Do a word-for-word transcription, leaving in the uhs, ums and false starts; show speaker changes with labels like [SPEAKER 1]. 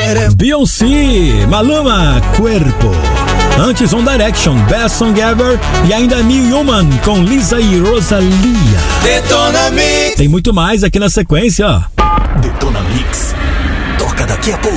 [SPEAKER 1] Beyoncé, Maluma, Cuerpo. Antes One Direction, Best Song Ever. E ainda New Human com Lisa e Rosalia.
[SPEAKER 2] Detona Mix.
[SPEAKER 1] Tem muito mais aqui na sequência, ó.
[SPEAKER 2] Detona Mix. Toca daqui a pouco.